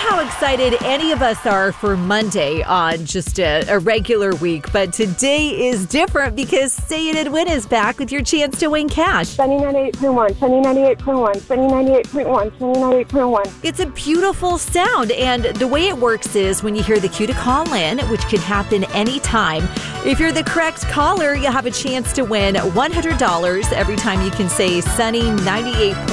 how excited any of us are for Monday on just a regular week, but today is different because Say It and Win is back with your chance to win cash. Sunny 98.1, Sunny 98.1, Sunny 98.1, Sunny 98.1. It's a beautiful sound, and the way it works is when you hear the cue to call in, which can happen anytime. If you're the correct caller, you'll have a chance to win $100 every time you can say Sunny 98.1.